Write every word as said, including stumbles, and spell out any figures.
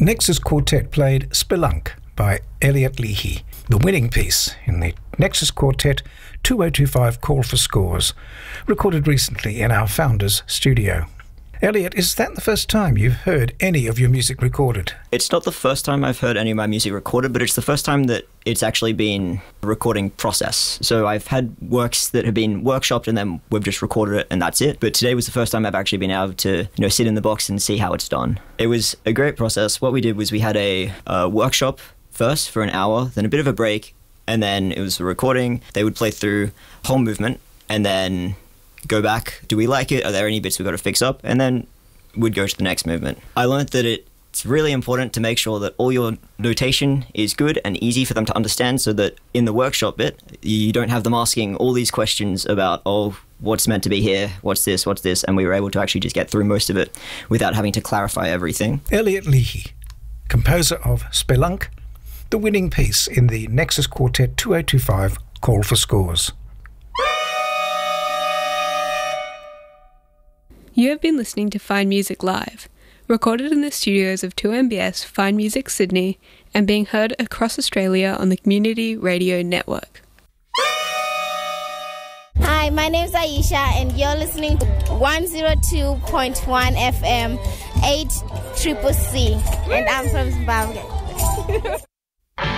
Nexus Quartet played Spelunk by Elliot Leahy, the winning piece in the Nexus Quartet two oh two five Call for Scores, recorded recently in our Founders studio. Elliot, is that the first time you've heard any of your music recorded? It's not the first time I've heard any of my music recorded, but it's the first time that it's actually been a recording process. So I've had works that have been workshopped and then we've just recorded it and that's it. But today was the first time I've actually been able to, you know, sit in the box and see how it's done. It was a great process. What we did was we had a, a workshop first for an hour, then a bit of a break, and then it was a recording. They would play through whole movement and then go back. Do we like it? Are there any bits we've got to fix up? And then we'd go to the next movement. I learned that it's really important to make sure that all your notation is good and easy for them to understand, so that in the workshop bit, you don't have them asking all these questions about, oh, what's meant to be here? What's this? What's this? And we were able to actually just get through most of it without having to clarify everything. Elliot Leahy, composer of Spelunk, the winning piece in the Nexus Quartet two oh two five Call for Scores. You have been listening to Fine Music Live, recorded in the studios of two M B S Fine Music Sydney and being heard across Australia on the Community Radio Network. Hi, my name's Aisha and you're listening to one oh two point one F M, eight Triple C, and I'm from Zimbabwe.